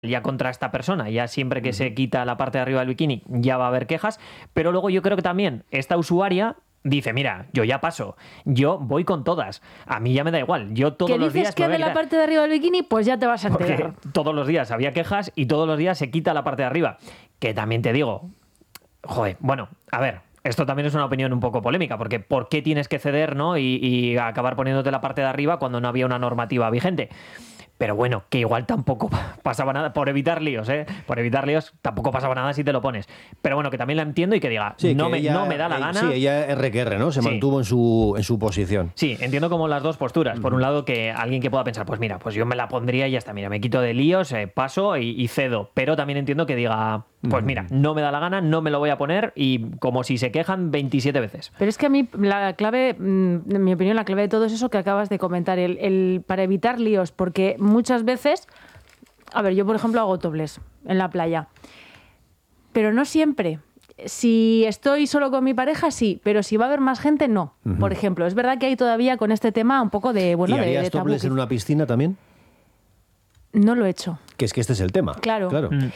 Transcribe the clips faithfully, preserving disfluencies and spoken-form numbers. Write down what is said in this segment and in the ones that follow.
ya contra esta persona, ya siempre que se quita la parte de arriba del bikini ya va a haber quejas, pero luego yo creo que también esta usuaria dice, mira, yo ya paso, yo voy con todas, a mí ya me da igual, yo todos los días... Que dices que de la parte de arriba del bikini, pues ya te vas a enterar. Porque todos los días había quejas y todos los días se quita la parte de arriba, que también te digo, joder, bueno, a ver... Esto también es una opinión un poco polémica, porque ¿por qué tienes que ceder, ¿no? y, y acabar poniéndote la parte de arriba cuando no había una normativa vigente? Pero bueno, que igual tampoco pasaba nada, por evitar líos, ¿eh? Por evitar líos, tampoco pasaba nada si te lo pones. Pero bueno, que también la entiendo y que diga, sí, no, que me, ella, no me da la gana. Sí, ella R que R, ¿no? Se sí. mantuvo en su, en su posición. Sí, entiendo como las dos posturas. Por un lado, que alguien que pueda pensar, pues mira, pues yo me la pondría y ya está, mira, me quito de líos, eh, paso y, y cedo. Pero también entiendo que diga, pues mira, no me da la gana, no me lo voy a poner y como si se quejan veintisiete veces. Pero es que a mí la clave, en mi opinión, la clave de todo es eso que acabas de comentar, el, el para evitar líos, porque muchas veces... A ver, yo por ejemplo hago topless en la playa, pero no siempre. Si estoy solo con mi pareja, sí, pero si va a haber más gente, no. Uh-huh. Por ejemplo, es verdad que hay todavía con este tema un poco de... Bueno, ¿Y de, harías de tabú. topless en una piscina también? No lo he hecho. Que es que este es el tema. Claro. claro. Mm.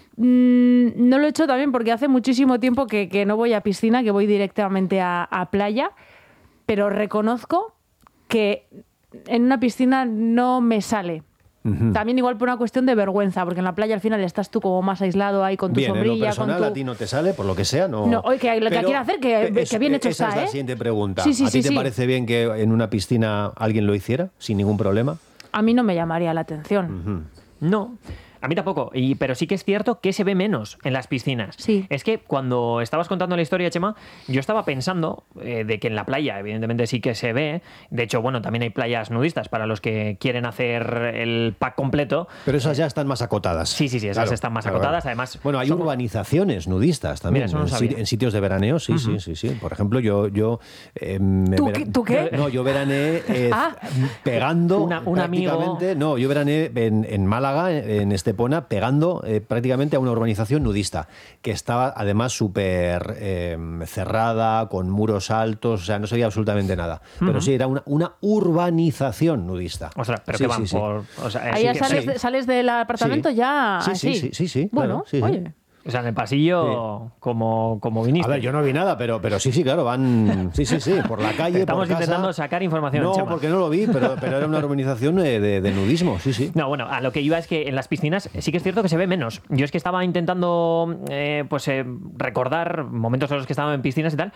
Mm, no lo he hecho también porque hace muchísimo tiempo que, que no voy a piscina, que voy directamente a, a playa, pero reconozco que en una piscina no me sale. Uh-huh. También igual por una cuestión de vergüenza, porque en la playa al final estás tú como más aislado ahí con tu bien, sombrilla. En lo personal, con tu... a ti no te sale, por lo que sea, no... No, oye, que lo que quiere hacer, que, es, que bien hecho esa está, es la ¿eh? siguiente pregunta. Sí, sí, ¿A ti sí, te sí. parece bien que en una piscina alguien lo hiciera, sin ningún problema? A mí no me llamaría la atención. Uh-huh. No... A mí tampoco, y, pero sí que es cierto que se ve menos en las piscinas. Sí. Es que cuando estabas contando la historia, Chema, yo estaba pensando eh, de que en la playa, evidentemente sí que se ve. De hecho, bueno, también hay playas nudistas para los que quieren hacer el pack completo. Pero esas ya están más acotadas. Sí, sí, sí, esas claro, están más claro, acotadas. claro. Además, bueno, hay son... urbanizaciones nudistas también. Mira, eso no en, en sitios de veraneo, sí, uh-huh. sí, sí, sí. Por ejemplo, yo... yo eh, ¿Tú, vera... qué, ¿Tú qué? No, yo veraneé eh, ah. pegando Una, un prácticamente... amigo... No, yo veraneé en, en Málaga, en Estepona, pegando Eh, prácticamente a una urbanización nudista que estaba además súper eh, cerrada, con muros altos, o sea, no se veía absolutamente nada. Uh-huh. Pero sí, era una, una urbanización nudista. O sea, pero sí, que van sí, por... Sí. O sea, Ahí ya sí, sales, sí. de, sales del apartamento sí. ya... Sí, sí, sí, sí, sí. Bueno, claro, sí, oye... Sí. O sea, en el pasillo, sí. como, como viniste. A ver, yo no vi nada, pero, pero sí, sí, claro, van... Sí, sí, sí, por la calle, Estamos por casa. intentando sacar información, No, Chema. porque no lo vi, pero, pero era una urbanización de, de, de nudismo, sí, sí. No, bueno, a lo que iba es que en las piscinas sí que es cierto que se ve menos. Yo es que estaba intentando eh, pues eh, recordar momentos en los que estaba en piscinas y tal.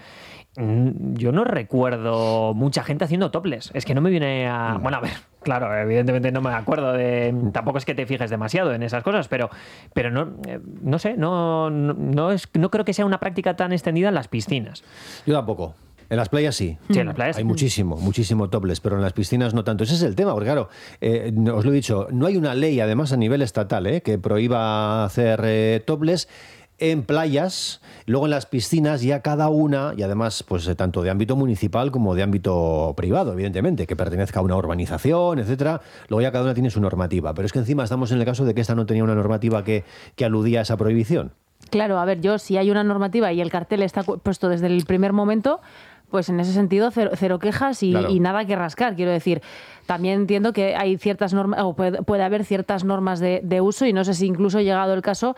Yo no recuerdo mucha gente haciendo topless. Es que no me viene a... Bueno, a ver, claro, evidentemente no me acuerdo de... Tampoco es que te fijes demasiado en esas cosas, pero, pero no, no sé, no, no, no, es, no creo que sea una práctica tan extendida en las piscinas. Yo tampoco. En las playas sí. Sí, en las playas. Hay muchísimo, muchísimo topless, pero en las piscinas no tanto. Ese es el tema, porque claro, eh, os lo he dicho, no hay una ley, además, a nivel estatal, eh, que prohíba hacer eh, topless en playas. Luego en las piscinas ya cada una, y además pues tanto de ámbito municipal como de ámbito privado, evidentemente, que pertenezca a una urbanización, etcétera. Luego ya cada una tiene su normativa. Pero es que encima estamos en el caso de que esta no tenía una normativa que, que aludía a esa prohibición. Claro, a ver, yo si hay una normativa y el cartel está puesto desde el primer momento, pues en ese sentido cero, cero quejas y, claro. y nada que rascar. Quiero decir, también entiendo que hay ciertas normas, o puede, puede haber ciertas normas de, de uso, y no sé si incluso llegado el caso,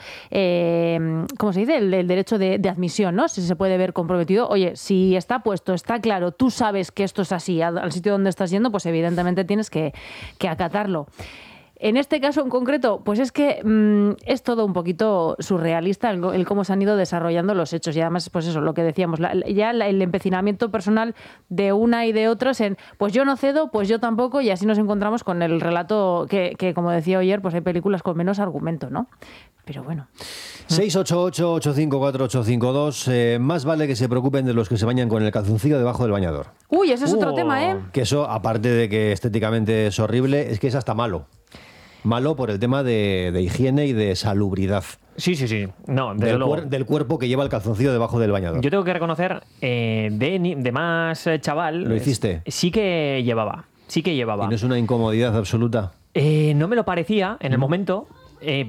eh, ¿cómo se dice? El, el derecho de, de admisión, ¿no? Si se puede ver comprometido. Oye, si está puesto, está claro, tú sabes que esto es así, al, al sitio donde estás yendo, pues evidentemente tienes que, que acatarlo. En este caso en concreto, pues es que mmm, es todo un poquito surrealista el, el cómo se han ido desarrollando los hechos. Y además, pues eso, lo que decíamos, la, ya la, el empecinamiento personal de una y de otros en, pues yo no cedo, pues yo tampoco, y así nos encontramos con el relato que, que como decía ayer, pues hay películas con menos argumento, ¿no? Pero bueno. seis ocho ocho, ocho cinco cuatro, ocho cinco dos. Eh, más vale que se preocupen de los que se bañan con el calzoncillo debajo del bañador. Uy, ese es uh. otro tema, ¿eh? Que eso, aparte de que estéticamente es horrible, es que es hasta malo. Malo por el tema de, de higiene y de salubridad. Sí, sí, sí. No, desde del, luego. Cuer, del cuerpo que lleva el calzoncillo debajo del bañador. Yo tengo que reconocer, eh, de, de más chaval... ¿Lo hiciste? Sí que llevaba. Sí que llevaba. ¿Y no es una incomodidad absoluta? Eh, no me lo parecía en el momento. Eh,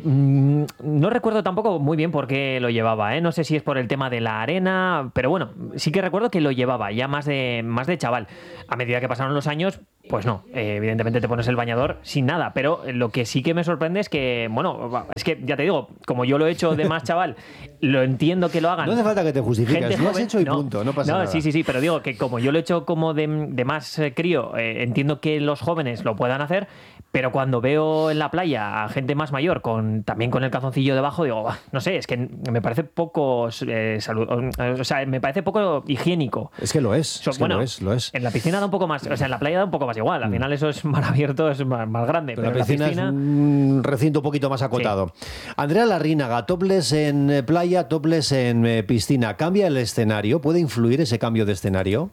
no recuerdo tampoco muy bien por qué lo llevaba, ¿eh? No sé si es por el tema de la arena, pero bueno, sí que recuerdo que lo llevaba ya más de, más de chaval. A medida que pasaron los años, Pues no, eh, evidentemente te pones el bañador sin nada, pero lo que sí que me sorprende es que, bueno, es que ya te digo, como yo lo he hecho de más chaval, lo entiendo que lo hagan. No hace falta que te justifiques, gente lo has joven, hecho y no, punto, no pasa no, nada. Sí, sí, sí, pero digo que como yo lo he hecho como de, de más eh, crío, eh, entiendo que los jóvenes lo puedan hacer, pero cuando veo en la playa a gente más mayor con también con el calzoncillo debajo, digo, bah, no sé, es que me parece poco eh, salud, o sea, me parece poco higiénico. Es que lo es, So, es que bueno, lo es, lo es. En la piscina da un poco más, o sea, en la playa da un poco más igual, al final eso es mar abierto, es más, más grande, pero, pero la piscina, en la piscina es un recinto un poquito más acotado. Sí. Andrea Larrínaga, topless en playa, topless en piscina. ¿Cambia el escenario? ¿Puede influir ese cambio de escenario?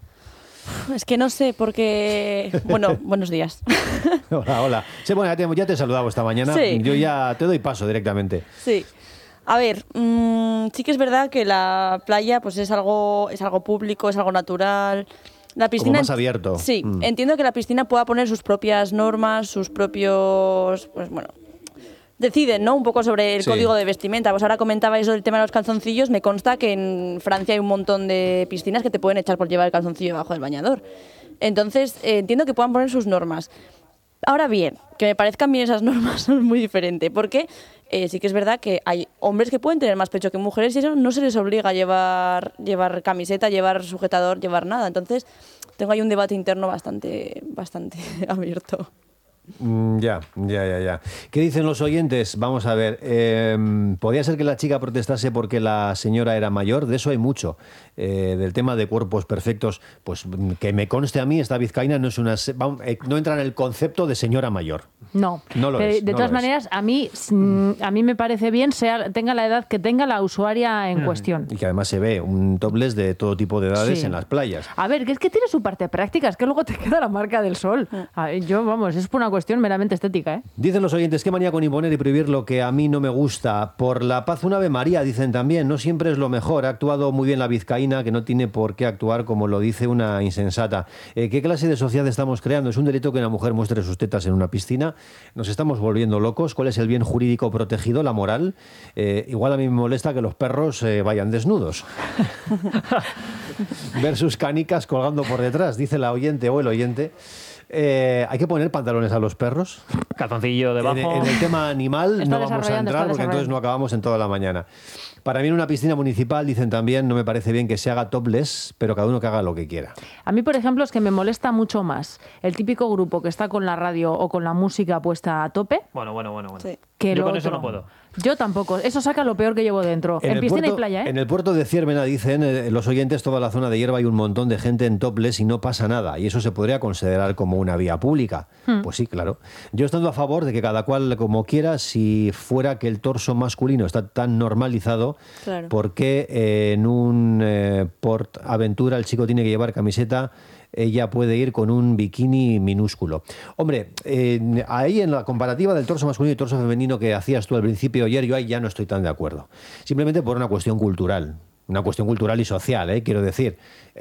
Es que no sé, porque... Bueno, buenos días. Hola, hola. Sí, bueno, ya te, ya te he saludado esta mañana. Sí. Yo ya te doy paso directamente. Sí. A ver, mmm, sí que es verdad que la playa pues es algo, es algo público, es algo natural. La piscina, como más abierto. Sí, mm. entiendo que la piscina pueda poner sus propias normas, sus propios... Pues bueno... Deciden, ¿no? Un poco sobre el sí. código de vestimenta. Pues ahora comentabais el tema de los calzoncillos. Me consta que en Francia hay un montón de piscinas que te pueden echar por llevar el calzoncillo debajo del bañador. Entonces, eh, entiendo que puedan poner sus normas. Ahora bien, que me parezcan bien esas normas son muy diferentes, porque eh, sí que es verdad que hay hombres que pueden tener más pecho que mujeres y eso no se les obliga a llevar, llevar camiseta, llevar sujetador, llevar nada. Entonces, tengo ahí un debate interno bastante, bastante abierto. Mm, ya, ya, ya, ya. ¿Qué dicen los oyentes? Vamos a ver. Eh, ¿Podría ser que la chica protestase porque la señora era mayor? De eso hay mucho. Eh, del tema de cuerpos perfectos, pues que me conste a mí, esta vizcaína no es una, no entra en el concepto de señora mayor. No, no lo pero es, de no todas lo maneras, es. a mí a mí me parece bien, sea tenga la edad que tenga la usuaria en mm. cuestión. Y que además se ve un topless de todo tipo de edades sí. en las playas. A ver, que es que tiene su parte práctica, es que luego te queda la marca del sol. Yo, vamos, es por una cuestión meramente estética, ¿eh? Dicen los oyentes, qué manía con imponer y prohibir lo que a mí no me gusta. Por la paz, un Ave María, dicen también. No siempre es lo mejor. Ha actuado muy bien la vizcaína, que no tiene por qué actuar como lo dice una insensata. Eh, ¿Qué clase de sociedad estamos creando? ¿Es un delito que una mujer muestre sus tetas en una piscina? ¿Nos estamos volviendo locos? ¿Cuál es el bien jurídico protegido, la moral? Eh, igual a mí me molesta que los perros eh, vayan desnudos. Ver sus canicas colgando por detrás, dice la oyente o el oyente. Eh, ¿Hay que poner pantalones a los perros? Calzoncillo debajo. En, en el tema animal está no vamos a entrar porque entonces no acabamos en toda la mañana. Para mí en una piscina municipal, dicen también, no me parece bien que se haga topless, pero cada uno que haga lo que quiera. A mí, por ejemplo, es que me molesta mucho más el típico grupo que está con la radio o con la música puesta a tope. Bueno, bueno, bueno. bueno. Sí. Que Yo con otro. eso no puedo. Yo tampoco. Eso saca lo peor que llevo dentro. En, en piscina puerto, y playa, ¿eh? En el puerto de Ciervena, dicen eh, los oyentes, toda la zona de hierba hay un montón de gente en topless y no pasa nada. Y eso se podría considerar como una vía pública. Hmm. Pues sí, claro. Yo estando a favor de que cada cual como quiera, si fuera que el torso masculino está tan normalizado, claro. ¿por qué eh, en un eh, Port Aventura el chico tiene que llevar camiseta? Ella puede ir con un bikini minúsculo. Hombre, eh, ahí en la comparativa del torso masculino y torso femenino que hacías tú al principio ayer, yo ahí ya no estoy tan de acuerdo. Simplemente por una cuestión cultural. Una cuestión cultural y social, ¿eh? Quiero decir.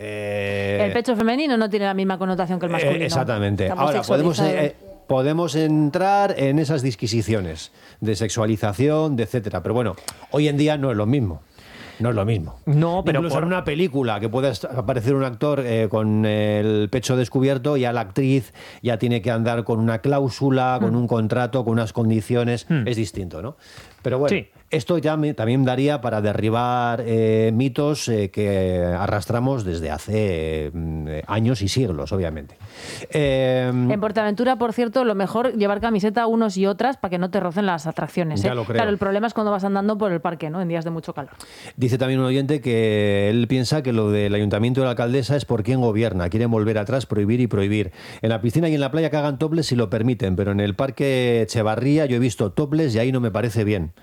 Eh, el pecho femenino no tiene la misma connotación que el masculino. Eh, exactamente. Estamos Ahora, podemos... Eh, Podemos entrar en esas disquisiciones de sexualización, de etcétera. Pero bueno, hoy en día no es lo mismo. No es lo mismo. No, pero incluso por... en una película que pueda aparecer un actor eh, con el pecho descubierto, ya la actriz ya tiene que andar con una cláusula, con mm. un contrato, con unas condiciones. Mm. Es distinto, ¿no? Pero bueno, sí. Esto ya me, también daría para derribar eh, mitos eh, que arrastramos desde hace eh, años y siglos, obviamente. Eh, en Portaventura, por cierto, lo mejor llevar camiseta unos y otras para que no te rocen las atracciones. Ya ¿eh? lo creo. Claro, el problema es cuando vas andando por el parque, ¿no? En días de mucho calor. Dice también un oyente que él piensa que lo del ayuntamiento de la alcaldesa es por quien gobierna. Quieren volver atrás, prohibir y prohibir. En la piscina y en la playa que hagan topless si lo permiten, pero en el parque Echevarría yo he visto topless y ahí no me parece bien.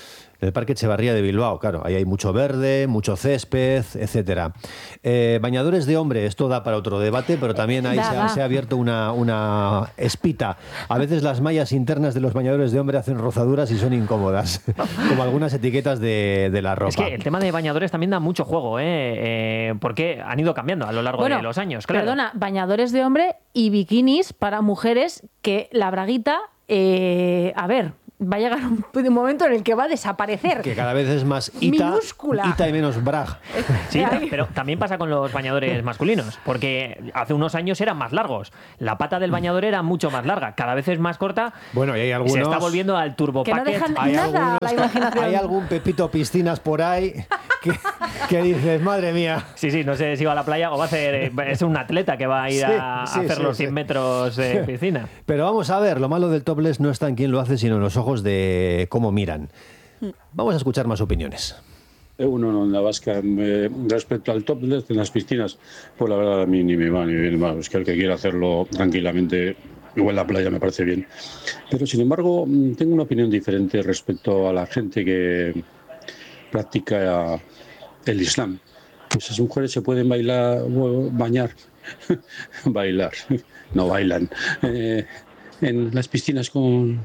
El Parque Echevarría de Bilbao, claro, ahí hay mucho verde, mucho césped, etcétera. Eh, bañadores de hombre, esto da para otro debate, pero también ahí se ha, se ha abierto una, una espita. A veces las mallas internas de los bañadores de hombre hacen rozaduras y son incómodas, como algunas etiquetas de, de la ropa. Es que el tema de bañadores también da mucho juego, ¿eh? eh porque han ido cambiando a lo largo bueno, de los años, claro. Perdona, bañadores de hombre y bikinis para mujeres que la braguita, eh, a ver... va a llegar un, un momento en el que va a desaparecer. Que cada vez es más ita, minúscula. ita y menos brag. Sí, pero también pasa con los bañadores masculinos, porque hace unos años eran más largos. La pata del bañador era mucho más larga, cada vez es más corta. Bueno, y hay algunos... Se está volviendo al turbo que no packet. dejan Hay nada a la imaginación. Hay algún Pepito Piscinas por ahí que, que dices, madre mía. Sí, sí, no sé si va a la playa o va a hacer... Es un atleta que va a ir Sí, a, sí, a hacer sí, los sí. cien metros de piscina. Pero vamos a ver, lo malo del topless no está en quién lo hace, sino en los ojos de cómo miran. Vamos a escuchar más opiniones. Uno en la vasca, eh, respecto al topless en las piscinas, pues la verdad a mí ni me va ni me viene mal. Es que el que quiera hacerlo tranquilamente, igual en la playa me parece bien. Pero sin embargo, tengo una opinión diferente respecto a la gente que practica el Islam. Esas mujeres se pueden bailar, bañar, bailar, no bailan, eh, en las piscinas con,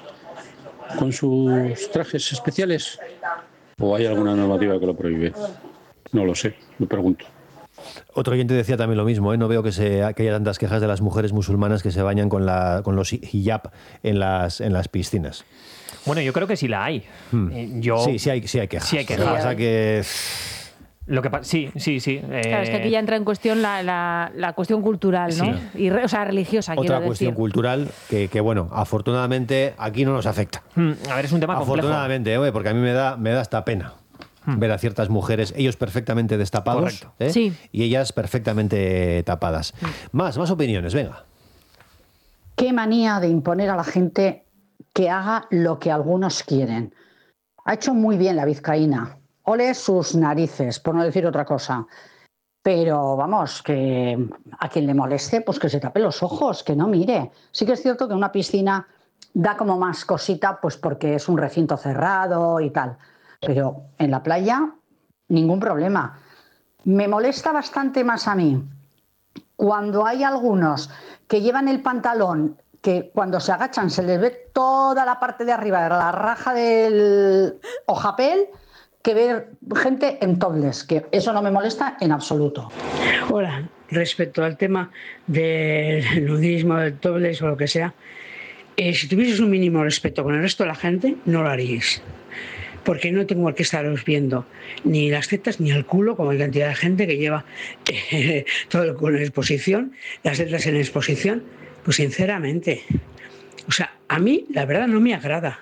con sus trajes especiales. ¿O hay alguna normativa que lo prohíbe? No lo sé, me pregunto. Otro oyente decía también lo mismo, ¿eh? No veo que, se, que haya tantas quejas de las mujeres musulmanas que se bañan con, la, con los hijab en las, en las piscinas. Bueno, yo creo que sí la hay. Hmm. Eh, yo, sí, sí hay, sí hay quejas. Sí hay quejas. Lo que pasa que... Lo que pa- sí, sí, sí. Eh... Claro, es que aquí ya entra en cuestión la, la, la cuestión cultural, ¿no? Sí. Y re, o sea, religiosa, quiero Otra decir. cuestión cultural que, que, bueno, afortunadamente aquí no nos afecta. Hmm, A ver, es un tema complejo. Afortunadamente, ¿eh? Porque a mí me da, me da hasta pena hmm. ver a ciertas mujeres, ellos perfectamente destapados, ¿eh? Sí. Y ellas perfectamente tapadas. Hmm. Más, más opiniones, venga. Qué manía de imponer a la gente que haga lo que algunos quieren. Ha hecho muy bien la vizcaína. Ole sus narices, por no decir otra cosa. Pero vamos, que a quien le moleste, pues que se tape los ojos, que no mire. Sí que es cierto que una piscina da como más cosita, pues porque es un recinto cerrado y tal. Pero en la playa, ningún problema. Me molesta bastante más a mí cuando hay algunos que llevan el pantalón, que cuando se agachan se les ve toda la parte de arriba de la raja del ojapel, que ver gente en topless, que eso no me molesta en absoluto. Hola, respecto al tema del nudismo, del topless o lo que sea, eh, si tuvieses un mínimo respeto con el resto de la gente, no lo haríais. Porque no tengo que estaros viendo ni las tetas ni el culo, como hay cantidad de gente que lleva eh, todo el culo en exposición, las tetas en exposición. Pues sinceramente, o sea, a mí la verdad no me agrada.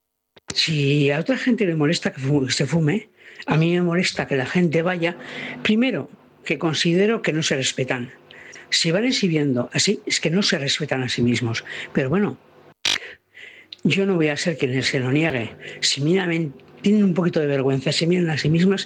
Si a otra gente le molesta que, fume, que se fume, a mí me molesta que la gente vaya, primero, que considero que no se respetan. Si van exhibiendo así, es que no se respetan a sí mismos. Pero bueno, yo no voy a ser quien se lo niegue. Si miran, tienen un poquito de vergüenza, se miran a sí mismas,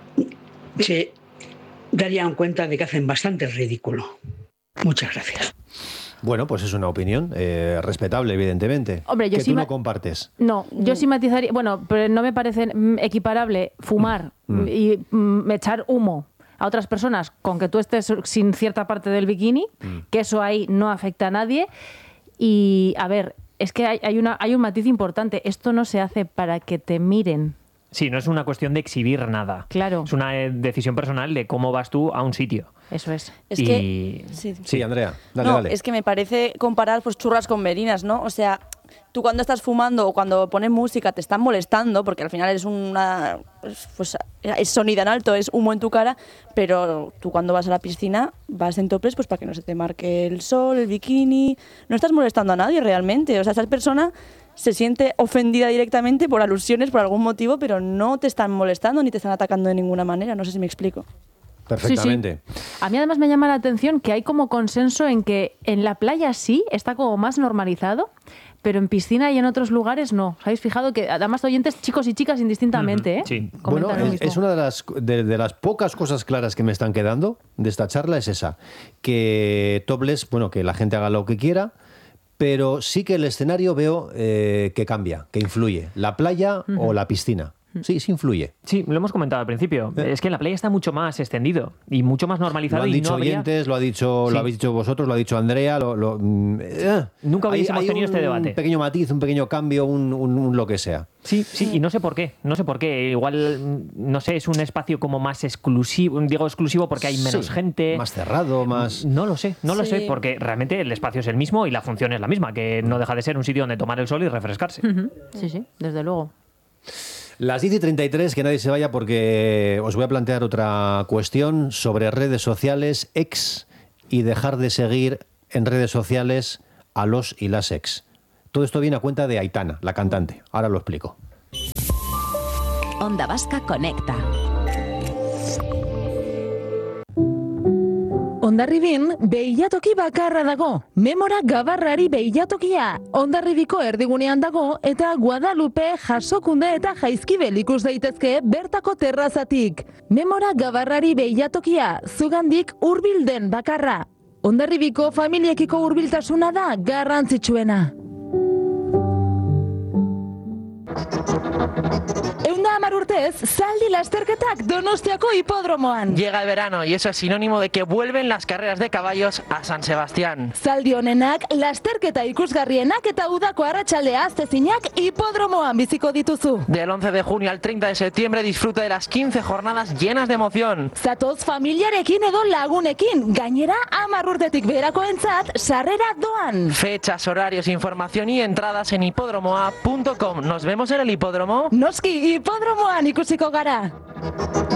se darían cuenta de que hacen bastante ridículo. Muchas gracias. Bueno, pues es una opinión eh, respetable, evidentemente. Hombre, yo que sí tú ma- no compartes. No, yo sí matizaría. Bueno, pero no me parece mm, equiparable fumar Mm. y mm, echar humo a otras personas con que tú estés sin cierta parte del bikini, Mm. que eso ahí no afecta a nadie. Y, a ver, es que hay, hay, una, hay un matiz importante. Esto no se hace para que te miren. Sí, no es una cuestión de exhibir nada. Claro. Es una eh, decisión personal de cómo vas tú a un sitio. Eso es. Es Y- que... Sí. Sí, Andrea, dale, no, dale. es que me parece comparar pues churras con merinas, ¿no? O sea, tú cuando estás fumando o cuando pones música te están molestando, porque al final es una... pues es sonido en alto, es humo en tu cara, pero tú cuando vas a la piscina vas en topless pues para que no se te marque el sol, el bikini... No estás molestando a nadie realmente. O sea, esa persona se siente ofendida directamente por alusiones, por algún motivo, pero no te están molestando ni te están atacando de ninguna manera. No sé si me explico. Perfectamente. Sí, sí. A mí además me llama la atención que hay como consenso en que en la playa sí está como más normalizado, pero en piscina y en otros lugares no. ¿Os habéis fijado que además oyentes chicos y chicas indistintamente, eh? Sí. Bueno, Comentan lo es, mismo. es una de las, de, de las pocas cosas claras que me están quedando de esta charla, es esa. Que topless, bueno, que la gente haga lo que quiera, pero sí que el escenario veo eh, que cambia, que influye. La playa uh-huh. o la piscina. Sí, sí influye. Sí, lo hemos comentado al principio. Eh. Es que en la playa está mucho más extendido y mucho más normalizado. Lo han y dicho no habría... oyentes, lo, ha dicho, sí. lo habéis dicho vosotros, lo ha dicho Andrea. Lo, lo, eh. Nunca hubiésemos tenido este debate. Un pequeño matiz, un pequeño cambio, un, un, un lo que sea. Sí, sí, y no sé por qué. No sé por qué. Igual, no sé, es un espacio como más exclusivo. Digo exclusivo porque hay menos sí, gente. Más cerrado, más... No lo sé, no lo sí. sé, porque realmente el espacio es el mismo y la función es la misma, que no deja de ser un sitio donde tomar el sol y refrescarse. Uh-huh. Sí, sí, desde luego. Las diez y treinta y tres, que nadie se vaya porque os voy a plantear otra cuestión sobre redes sociales, ex y dejar de seguir en redes sociales a los y las ex. Todo esto viene a cuenta de Aitana, la cantante. Ahora lo explico. Onda Vasca Conecta. Hondarribin behilatoki bakarra dago. Memora Gabarrari behilatokia. Hondarribiko erdigunean dago eta Guadalupe, Jasokunde eta Jaizkibel ikus daitezke bertako terrazatik. Memora Gabarrari behilatokia, zugandik hurbilden bakarra. Hondarribiko familiekiko hurbiltasuna da garrantzitsuena. Eunda hamar urtez, zaldi lasterketak Donostiako hipodromoan. Llega el verano y eso es sinónimo de que vuelven las carreras de caballos a San Sebastián. Zaldi honenak, lasterketa ikusgarrienak eta udako arratsaldea aztezinak hipodromoan biziko dituzu. Del once de junio al treinta de septiembre disfruta de las quince jornadas llenas de emoción. Zatoz familiarekin edo lagunekin, gainera hamar urtetik beherakoentzat sarrera doan. Fechas, horarios, información y entradas en hipodromoa punto com. ¿Nos vemos en el hipódromo? Noski, hipodromoan ikusiko gara.